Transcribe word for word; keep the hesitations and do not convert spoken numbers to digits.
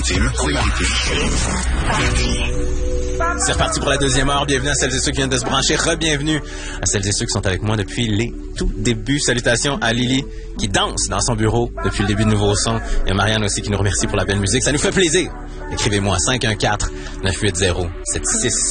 Maritime. C'est reparti pour la deuxième heure. Bienvenue à celles et ceux qui viennent de se brancher. Re-bienvenue à celles et ceux qui sont avec moi depuis les tout débuts. Salutations à Lily qui danse dans son bureau depuis le début de Nouveau Son. Il y a Marianne aussi qui nous remercie pour la belle musique. Ça nous fait plaisir. Écrivez-moi cinq un quatre neuf huit zéro sept six